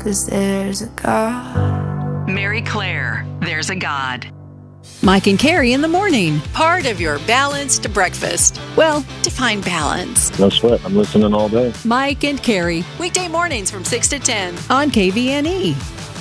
'cause there's a God. Mary Claire, There's a God. Mike and Carrie in the morning. Part of your balanced breakfast. Well, define balance. No sweat. I'm listening all day. Mike and Carrie Weekday mornings from 6 to 10. on KVNE.